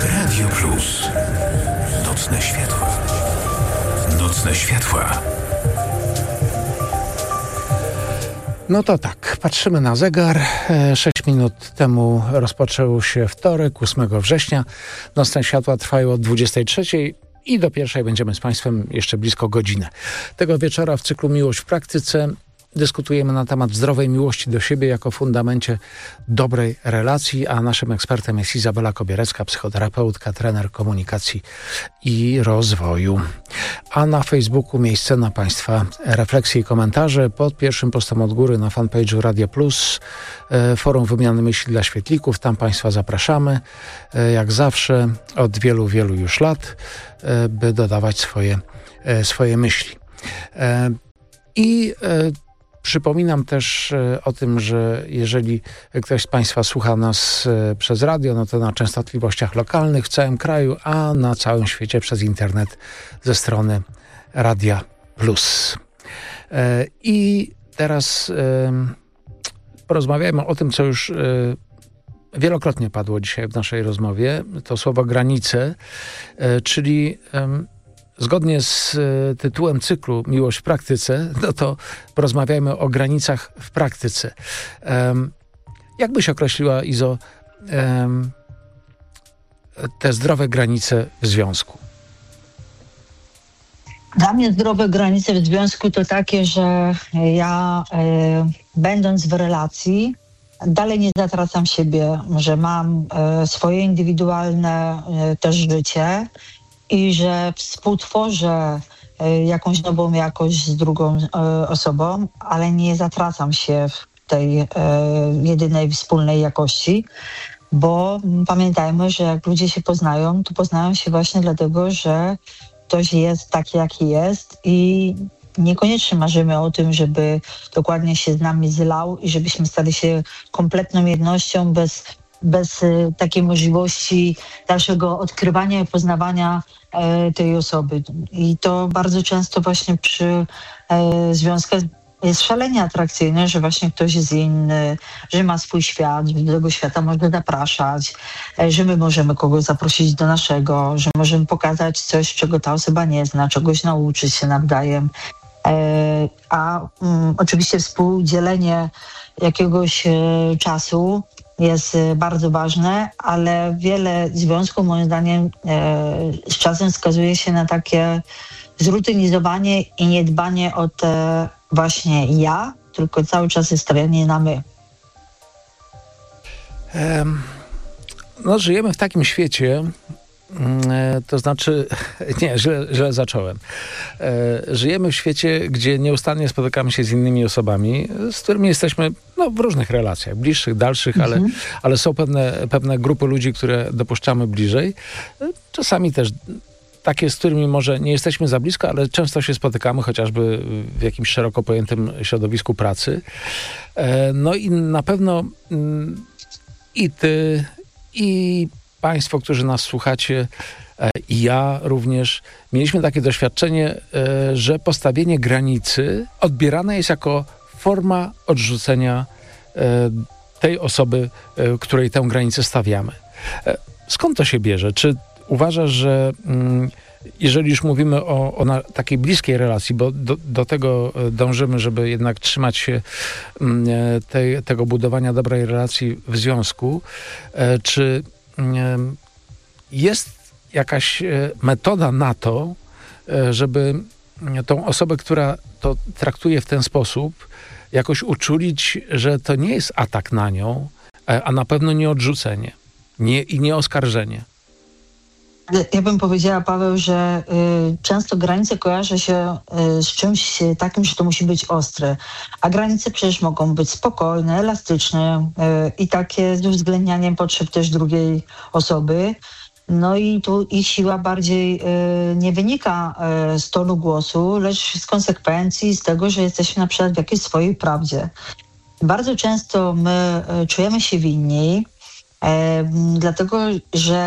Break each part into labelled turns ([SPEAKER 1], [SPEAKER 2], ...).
[SPEAKER 1] Radio Plus. Nocne światła. Nocne światła.
[SPEAKER 2] No to tak, patrzymy na zegar. 6 minut temu rozpoczął się wtorek, 8 września. Nocne światła trwają od 23 i do 1 będziemy z Państwem jeszcze blisko godzinę. Tego wieczora w cyklu Miłość w praktyce dyskutujemy na temat zdrowej miłości do siebie jako fundamencie dobrej relacji, a naszym ekspertem jest Izabela Kobierecka, psychoterapeutka, trener komunikacji i rozwoju. A na Facebooku miejsce na Państwa refleksje i komentarze pod pierwszym postem od góry na fanpage'u Radia Plus, forum wymiany myśli dla świetlików. Tam Państwa zapraszamy, jak zawsze, od wielu, wielu już lat, by dodawać swoje myśli. Przypominam też o tym, że jeżeli ktoś z Państwa słucha nas przez radio, no to na częstotliwościach lokalnych w całym kraju, a na całym świecie przez internet ze strony Radia Plus. I teraz porozmawiajmy o tym, co już wielokrotnie padło dzisiaj w naszej rozmowie. To słowo granice, czyli zgodnie z tytułem cyklu Miłość w praktyce, no to porozmawiajmy o granicach w praktyce. Jak byś określiła, Izo, te zdrowe granice w związku?
[SPEAKER 3] Dla mnie zdrowe granice w związku to takie, że ja będąc w relacji dalej nie zatracam siebie, że mam swoje indywidualne też życie i że współtworzę jakąś nową jakość z drugą osobą, ale nie zatracam się w tej jedynej wspólnej jakości, bo pamiętajmy, że jak ludzie się poznają, to poznają się właśnie dlatego, że ktoś jest taki, jaki jest i niekoniecznie marzymy o tym, żeby dokładnie się z nami zlał i żebyśmy stali się kompletną jednością bez takiej możliwości dalszego odkrywania i poznawania tej osoby. I to bardzo często właśnie przy związkach jest szalenie atrakcyjne, że właśnie ktoś jest inny, że ma swój świat, że do tego świata można zapraszać, że my możemy kogoś zaprosić do naszego, że możemy pokazać coś, czego ta osoba nie zna, czegoś nauczyć się nawzajem. Oczywiście współdzielenie jakiegoś czasu jest bardzo ważne, ale wiele związków moim zdaniem z czasem skazuje się na takie zrutynizowanie i niedbanie o te właśnie ja, tylko cały czas jest stawianie na my.
[SPEAKER 2] No, żyjemy w takim świecie, to znaczy, nie, źle zacząłem. Żyjemy w świecie, gdzie nieustannie spotykamy się z innymi osobami, z którymi jesteśmy w różnych relacjach, bliższych, dalszych, ale są pewne grupy ludzi, które dopuszczamy bliżej. Czasami też takie, z którymi może nie jesteśmy za blisko, ale często się spotykamy, chociażby w jakimś szeroko pojętym środowisku pracy. No i na pewno i ty, i Państwo, którzy nas słuchacie, i ja również, mieliśmy takie doświadczenie, że postawienie granicy odbierane jest jako forma odrzucenia tej osoby, której tę granicę stawiamy. Skąd to się bierze? Czy uważasz, że jeżeli już mówimy o takiej bliskiej relacji, bo do tego dążymy, żeby jednak trzymać się tego budowania dobrej relacji w związku, czy jest jakaś metoda na to, żeby tą osobę, która to traktuje w ten sposób, jakoś uczulić, że to nie jest atak na nią, a na pewno nie odrzucenie i nie oskarżenie?
[SPEAKER 3] Ja bym powiedziała, Paweł, że często granice kojarzy się z czymś takim, że to musi być ostre. A granice przecież mogą być spokojne, elastyczne i takie z uwzględnianiem potrzeb też drugiej osoby. No i tu ich siła bardziej nie wynika z tonu głosu, lecz z konsekwencji, z tego, że jesteśmy na przykład w jakiejś swojej prawdzie. Bardzo często my czujemy się winni, dlatego że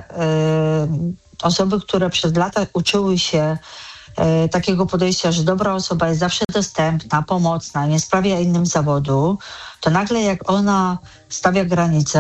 [SPEAKER 3] osoby, które przez lata uczyły się takiego podejścia, że dobra osoba jest zawsze dostępna, pomocna, nie sprawia innym zawodu, to nagle jak ona stawia granice,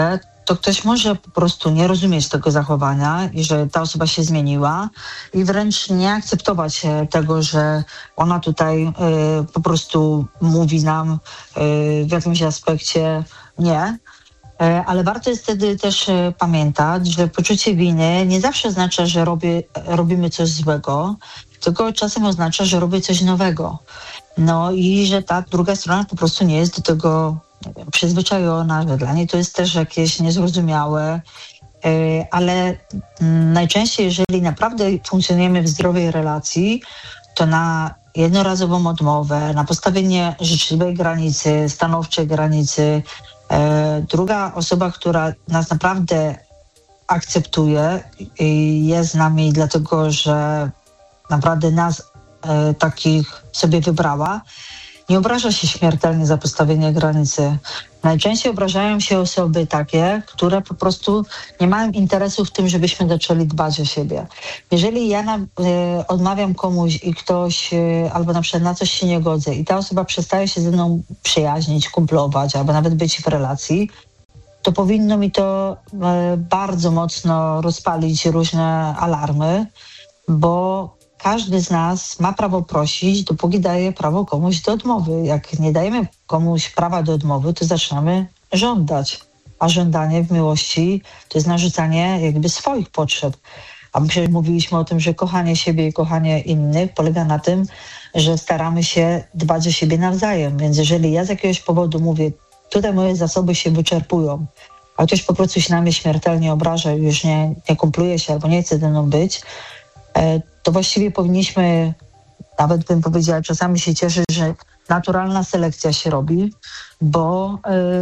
[SPEAKER 3] to ktoś może po prostu nie rozumieć tego zachowania i że ta osoba się zmieniła i wręcz nie akceptować tego, że ona tutaj po prostu mówi nam w jakimś aspekcie nie. Ale warto jest wtedy też pamiętać, że poczucie winy nie zawsze oznacza, że robimy coś złego, tylko czasem oznacza, że robię coś nowego. No i że ta druga strona po prostu nie jest do tego, nie wiem, przyzwyczajona, że dla niej to jest też jakieś niezrozumiałe, ale najczęściej, jeżeli naprawdę funkcjonujemy w zdrowej relacji, to na jednorazową odmowę, na postawienie życzliwej granicy, stanowczej granicy, druga osoba, która nas naprawdę akceptuje i jest z nami dlatego, że naprawdę nas takich sobie wybrała, nie obraża się śmiertelnie za postawienie granicy. Najczęściej obrażają się osoby takie, które po prostu nie mają interesu w tym, żebyśmy zaczęli dbać o siebie. Jeżeli ja odmawiam komuś i ktoś albo na przykład na coś się nie godzę i ta osoba przestaje się ze mną przyjaźnić, kumplować albo nawet być w relacji, to powinno mi to bardzo mocno rozpalić różne alarmy, bo każdy z nas ma prawo prosić, dopóki daje prawo komuś do odmowy. Jak nie dajemy komuś prawa do odmowy, to zaczynamy żądać. A żądanie w miłości to jest narzucanie jakby swoich potrzeb. A my przecież mówiliśmy o tym, że kochanie siebie i kochanie innych polega na tym, że staramy się dbać o siebie nawzajem. Więc jeżeli ja z jakiegoś powodu mówię, tutaj moje zasoby się wyczerpują, a ktoś po prostu się na mnie śmiertelnie obraża i już nie kumpluje się albo nie chce ze mną być, to właściwie powinniśmy, nawet bym powiedziała, czasami się cieszyć, że naturalna selekcja się robi, bo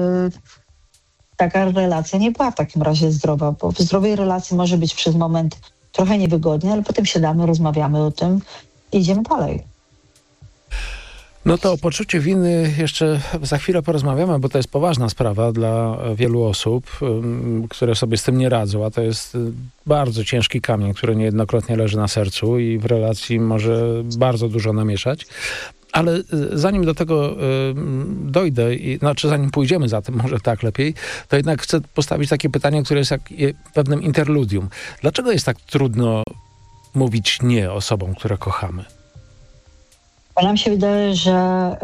[SPEAKER 3] taka relacja nie była w takim razie zdrowa, bo w zdrowej relacji może być przez moment trochę niewygodnie, ale potem siadamy, rozmawiamy o tym i idziemy dalej.
[SPEAKER 2] No to o poczuciu winy jeszcze za chwilę porozmawiamy, bo to jest poważna sprawa dla wielu osób, które sobie z tym nie radzą, a to jest bardzo ciężki kamień, który niejednokrotnie leży na sercu i w relacji może bardzo dużo namieszać. Ale zanim do tego dojdę, znaczy zanim pójdziemy za tym, może tak lepiej, to jednak chcę postawić takie pytanie, które jest jak pewnym interludium. Dlaczego jest tak trudno mówić nie osobom, które kochamy?
[SPEAKER 3] Nam się wydaje, że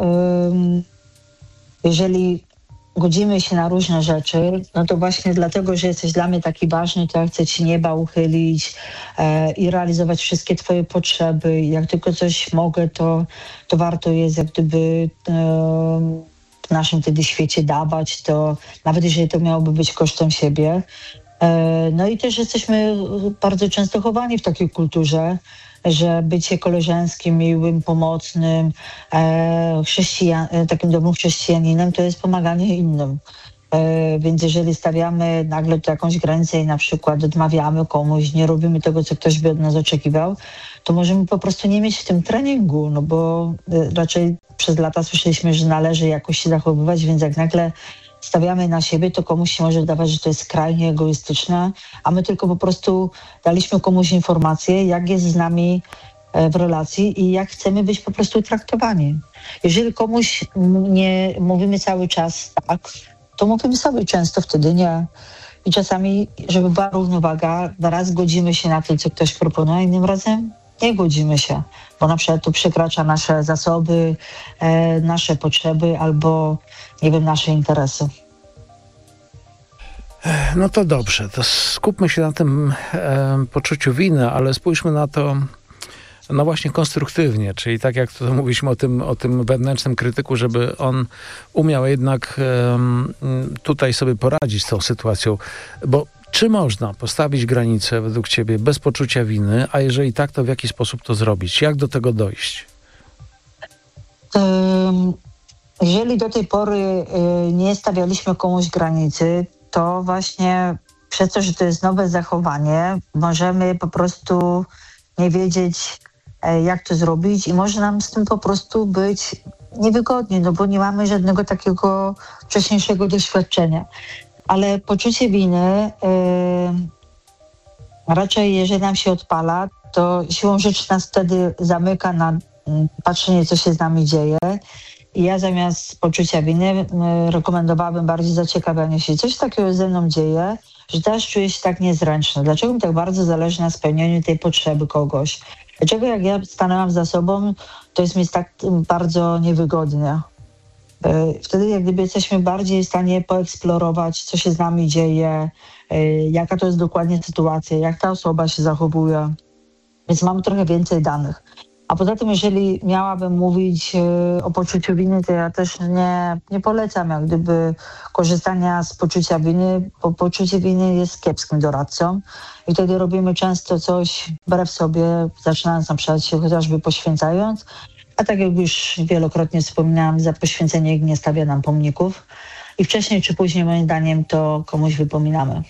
[SPEAKER 3] jeżeli godzimy się na różne rzeczy, no to właśnie dlatego, że jesteś dla mnie taki ważny, to ja chcę ci nieba uchylić i realizować wszystkie twoje potrzeby. Jak tylko coś mogę, to warto jest jak gdyby w naszym wtedy świecie dawać, to nawet jeżeli to miałoby być kosztem siebie. No i też jesteśmy bardzo często chowani w takiej kulturze, że bycie koleżeńskim, miłym, pomocnym, takim dobrym chrześcijaninem to jest pomaganie innym. Więc jeżeli stawiamy nagle tu jakąś granicę i na przykład odmawiamy komuś, nie robimy tego, co ktoś by od nas oczekiwał, to możemy po prostu nie mieć w tym treningu, no bo raczej przez lata słyszeliśmy, że należy jakoś się zachowywać, więc jak nagle stawiamy na siebie, to komuś się może wydawać, że to jest skrajnie egoistyczne, a my tylko po prostu daliśmy komuś informację, jak jest z nami w relacji i jak chcemy być po prostu traktowani. Jeżeli komuś nie mówimy cały czas tak, to mówimy sobie często wtedy nie. I czasami, żeby była równowaga, raz godzimy się na to, co ktoś proponuje, a innym razem nie godzimy się, bo na przykład to przekracza nasze zasoby, nasze potrzeby albo, nie wiem, nasze interesy.
[SPEAKER 2] No to dobrze, to skupmy się na tym poczuciu winy, ale spójrzmy na to no właśnie konstruktywnie, czyli tak jak to mówiliśmy o tym wewnętrznym krytyku, żeby on umiał jednak tutaj sobie poradzić z tą sytuacją, bo czy można postawić granicę według ciebie bez poczucia winy, a jeżeli tak, to w jaki sposób to zrobić? Jak do tego dojść?
[SPEAKER 3] Jeżeli do tej pory nie stawialiśmy komuś granicy, to właśnie przez to, że to jest nowe zachowanie, możemy po prostu nie wiedzieć, jak to zrobić i może nam z tym po prostu być niewygodnie, no bo nie mamy żadnego takiego wcześniejszego doświadczenia. Ale poczucie winy raczej, jeżeli nam się odpala, to siłą rzeczy nas wtedy zamyka na patrzenie, co się z nami dzieje I ja zamiast poczucia winy rekomendowałabym bardziej zaciekawianie się, coś takiego ze mną dzieje, że też czuję się tak niezręczna. Dlaczego mi tak bardzo zależy na spełnieniu tej potrzeby kogoś? Dlaczego jak ja stanęłam za sobą, to jest mi tak bardzo niewygodnie? Wtedy jak gdyby jesteśmy bardziej w stanie poeksplorować, co się z nami dzieje, jaka to jest dokładnie sytuacja, jak ta osoba się zachowuje. Więc mamy trochę więcej danych. A poza tym, jeżeli miałabym mówić o poczuciu winy, to ja też nie polecam jak gdyby korzystania z poczucia winy, bo poczucie winy jest kiepskim doradcą i wtedy robimy często coś wbrew sobie, zaczynając na przykład się chociażby poświęcając, a tak jak już wielokrotnie wspominałam, za poświęcenie nie stawia nam pomników i wcześniej czy później moim zdaniem to komuś wypominamy.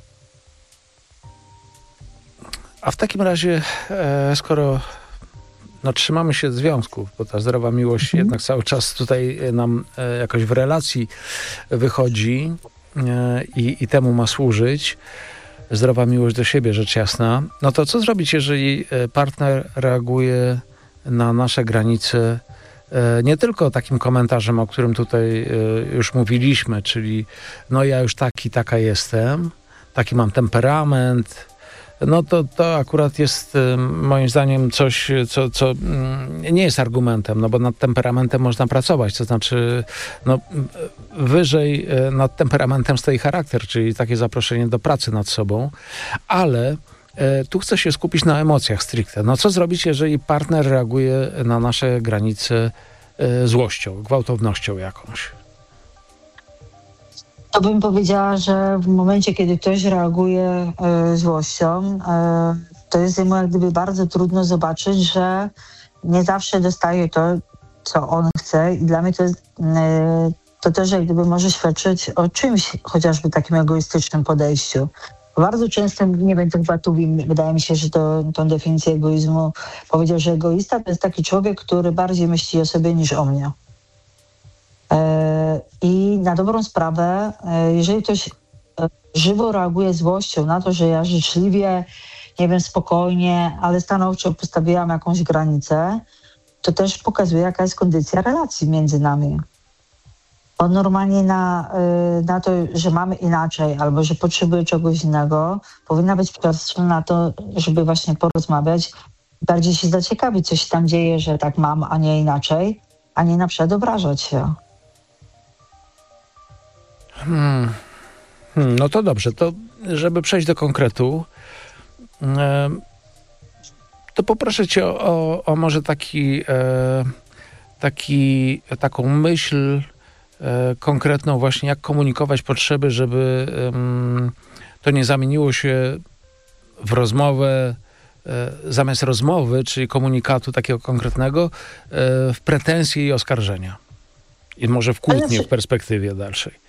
[SPEAKER 2] A w takim razie, skoro trzymamy się związków, bo ta zdrowa miłość jednak cały czas tutaj nam jakoś w relacji wychodzi i temu ma służyć, zdrowa miłość do siebie, rzecz jasna, no to co zrobić, jeżeli partner reaguje na nasze granice nie tylko takim komentarzem, o którym tutaj już mówiliśmy, czyli no ja już taka jestem, taki mam temperament, no to akurat jest moim zdaniem coś, co nie jest argumentem, no bo nad temperamentem można pracować, to znaczy no, wyżej nad temperamentem stoi charakter, czyli takie zaproszenie do pracy nad sobą, ale tu chcę się skupić na emocjach stricte. No co zrobić, jeżeli partner reaguje na nasze granice złością, gwałtownością jakąś?
[SPEAKER 3] To bym powiedziała, że w momencie, kiedy ktoś reaguje złością, to jest mu jak gdyby bardzo trudno zobaczyć, że nie zawsze dostaje to, co on chce i dla mnie to też jak gdyby może świadczyć o czymś, chociażby takim egoistycznym podejściu. Bardzo często, nie wiem, to chyba Tuwim, wydaje mi się, że tą definicję egoizmu powiedział, że egoista to jest taki człowiek, który bardziej myśli o sobie niż o mnie. I na dobrą sprawę, jeżeli ktoś żywo reaguje złością na to, że ja życzliwie, nie wiem, spokojnie, ale stanowczo postawiłam jakąś granicę, to też pokazuje, jaka jest kondycja relacji między nami. On normalnie na to, że mamy inaczej albo że potrzebuje czegoś innego, powinna być przestrzeń na to, żeby właśnie porozmawiać, bardziej się zaciekawić, co się tam dzieje, że tak mam, a nie inaczej, a nie na przykład obrażać się.
[SPEAKER 2] No to dobrze, to żeby przejść do konkretu, to poproszę cię o może taką myśl konkretną właśnie, jak komunikować potrzeby, żeby to nie zamieniło się w rozmowę, zamiast rozmowy, czyli komunikatu takiego konkretnego, w pretensje i oskarżenia. I może w kłótnie w perspektywie dalszej.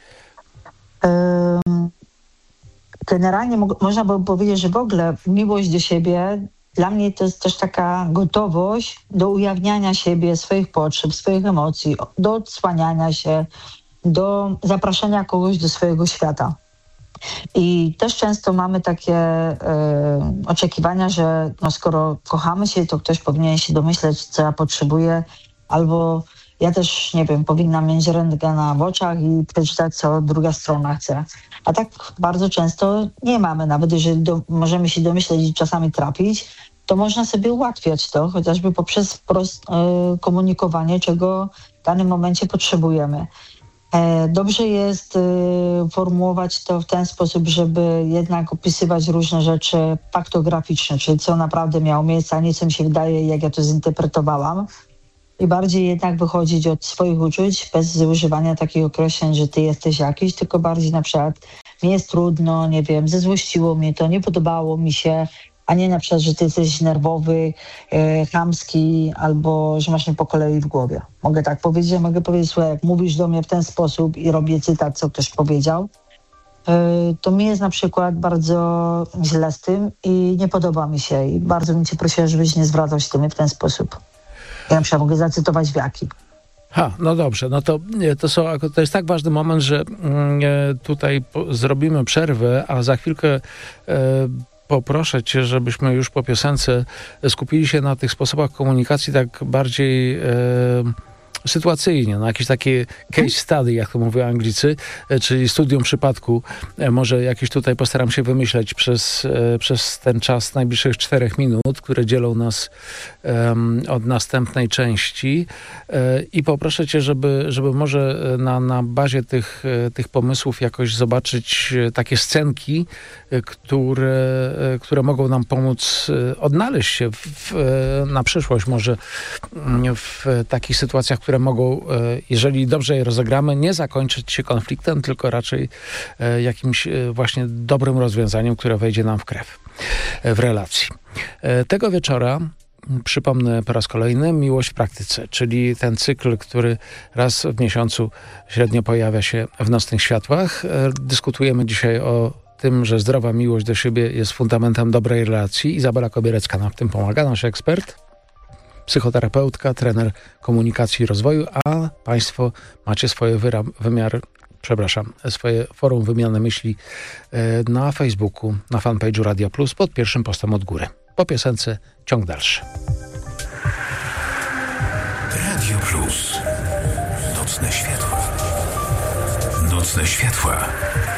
[SPEAKER 3] Generalnie można by powiedzieć, że w ogóle miłość do siebie dla mnie to jest też taka gotowość do ujawniania siebie, swoich potrzeb, swoich emocji, do odsłaniania się, do zapraszania kogoś do swojego świata. I też często mamy takie oczekiwania, że no skoro kochamy się, to ktoś powinien się domyśleć, co ja potrzebuję, albo ja też, nie wiem, powinnam mieć rentgena w oczach i przeczytać, co druga strona chce. A tak bardzo często nie mamy. Nawet jeżeli możemy się domyśleć i czasami trafić, to można sobie ułatwiać to, chociażby poprzez komunikowanie, czego w danym momencie potrzebujemy. Dobrze jest formułować to w ten sposób, żeby jednak opisywać różne rzeczy faktograficzne, czyli co naprawdę miało miejsce, a nie co mi się wydaje, jak ja to zinterpretowałam. I bardziej jednak wychodzić od swoich uczuć bez używania takich określeń, że ty jesteś jakiś, tylko bardziej na przykład mi jest trudno, nie wiem, zezłościło mnie to, nie podobało mi się, a nie na przykład, że ty jesteś nerwowy, chamski albo że masz nie po kolei w głowie. Mogę tak powiedzieć, ja mogę powiedzieć, słuchaj, jak mówisz do mnie w ten sposób i robię cytat, co ktoś powiedział, to mi jest na przykład bardzo źle z tym i nie podoba mi się i bardzo bym cię prosiła, żebyś nie zwracał się do mnie w ten sposób. Ja na przykład mogę zacytować w jaki.
[SPEAKER 2] No dobrze, no to jest tak ważny moment, że tutaj zrobimy przerwę, a za chwilkę poproszę cię, żebyśmy już po piosence skupili się na tych sposobach komunikacji tak bardziej sytuacyjnie, jakieś takie case study, jak to mówią Anglicy, czyli studium przypadku. Może jakieś tutaj postaram się wymyśleć przez ten czas najbliższych 4 minut, które dzielą nas od następnej części i poproszę cię, żeby może na bazie tych pomysłów jakoś zobaczyć takie scenki, które mogą nam pomóc odnaleźć się na przyszłość może w takich sytuacjach, które mogą, jeżeli dobrze je rozegramy, nie zakończyć się konfliktem, tylko raczej jakimś właśnie dobrym rozwiązaniem, które wejdzie nam w krew w relacji. Tego wieczora przypomnę po raz kolejny Miłość w praktyce, czyli ten cykl, który raz w miesiącu średnio pojawia się w Nocnych Światłach. Dyskutujemy dzisiaj o tym, że zdrowa miłość do siebie jest fundamentem dobrej relacji. Izabela Kobierecka nam w tym pomaga, nasz ekspert, psychoterapeutka, trener komunikacji i rozwoju, a Państwo macie swoje swoje forum wymiany myśli na Facebooku, na fanpage'u Radia Plus pod pierwszym postem od góry. Po piosence ciąg dalszy.
[SPEAKER 1] Radio Plus. Nocne światła. Nocne światła.